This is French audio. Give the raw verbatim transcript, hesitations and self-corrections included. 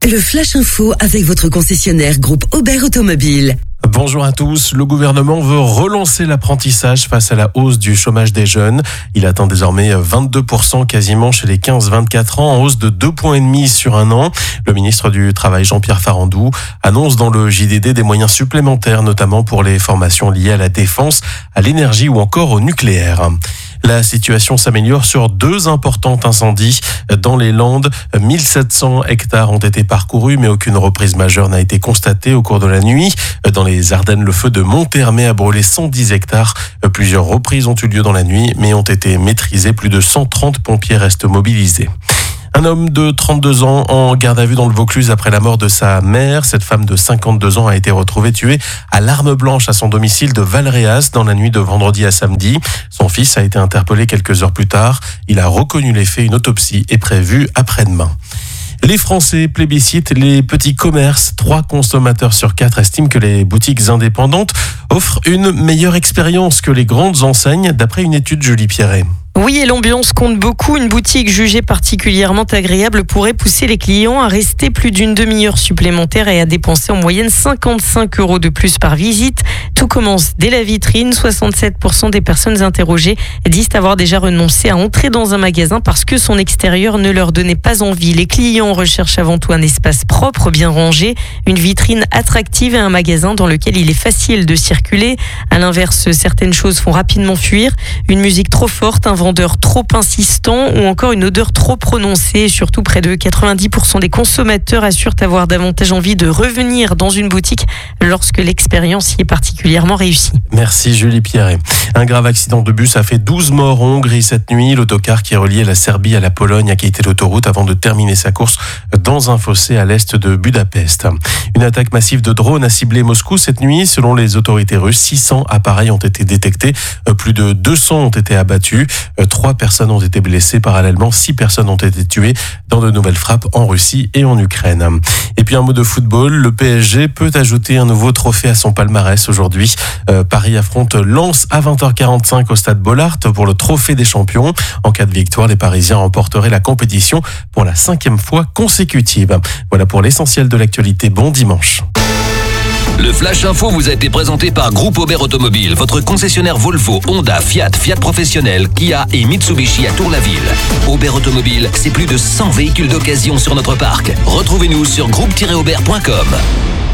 Le Flash Info avec votre concessionnaire groupe Aubert Automobile. Bonjour à tous. Le gouvernement veut relancer l'apprentissage face à la hausse du chômage des jeunes. Il atteint désormais vingt-deux pour cent quasiment chez les quinze vingt-quatre ans, en hausse de deux virgule cinq points sur un an. Le ministre du Travail, Jean-Pierre Farandou, annonce dans le J D D des moyens supplémentaires, notamment pour les formations liées à la défense, à l'énergie ou encore au nucléaire. La situation s'améliore sur deux importants incendies dans les Landes. mille sept cents hectares ont été parcourus, mais aucune reprise majeure n'a été constatée au cours de la nuit. Dans les Ardennes, le feu de Monthermé a brûlé cent dix hectares. Plusieurs reprises ont eu lieu dans la nuit, mais ont été maîtrisées. Plus de cent trente pompiers restent mobilisés. Un homme de trente-deux ans en garde à vue dans le Vaucluse après la mort de sa mère. Cette femme de cinquante-deux ans a été retrouvée tuée à l'arme blanche à son domicile de Valréas dans la nuit de vendredi à samedi. Son fils a été interpellé quelques heures plus tard. Il a reconnu les faits. Une autopsie est prévue après-demain. Les Français plébiscitent les petits commerces. Trois consommateurs sur quatre estiment que les boutiques indépendantes offrent une meilleure expérience que les grandes enseignes, d'après une étude Julie Pierret. Oui, et l'ambiance compte beaucoup. Une boutique jugée particulièrement agréable pourrait pousser les clients à rester plus d'une demi-heure supplémentaire et à dépenser en moyenne cinquante-cinq euros de plus par visite. Tout commence dès la vitrine. soixante-sept pour cent des personnes interrogées disent avoir déjà renoncé à entrer dans un magasin parce que son extérieur ne leur donnait pas envie. Les clients recherchent avant tout un espace propre, bien rangé, une vitrine attractive et un magasin dans lequel il est facile de circuler. À l'inverse, certaines choses font rapidement fuir. Une musique trop forte, un vendeur trop insistant ou encore une odeur trop prononcée. Surtout, près de quatre-vingt-dix pour cent des consommateurs assurent avoir davantage envie de revenir dans une boutique lorsque l'expérience y est particulièrement réussie. Merci Julie Pierret. Un grave accident de bus a fait douze morts en Hongrie cette nuit. L'autocar qui reliait la Serbie à la Pologne a quitté l'autoroute avant de terminer sa course dans un fossé à l'est de Budapest. Une attaque massive de drones a ciblé Moscou cette nuit. Selon les autorités russes, six cents appareils ont été détectés. Plus de deux cents ont été abattus. Trois personnes ont été blessées. Parallèlement, six personnes ont été tuées dans de nouvelles frappes en Russie et en Ukraine. Et puis un mot de football. Le P S G peut ajouter un nouveau trophée à son palmarès aujourd'hui. Euh, Paris affronte Lens à vingt heures quarante-cinq au stade Bollaert pour le trophée des champions. En cas de victoire, les Parisiens remporteraient la compétition pour la cinquième fois consécutive. Voilà pour l'essentiel de l'actualité. Bon dimanche. Le Flash Info vous a été présenté par Groupe Aubert Automobile, votre concessionnaire Volvo, Honda, Fiat, Fiat Professionnel, Kia et Mitsubishi à Tour-la-Ville. Aubert Automobile, c'est plus de cent véhicules d'occasion sur notre parc. Retrouvez-nous sur groupe tiret aubert point com.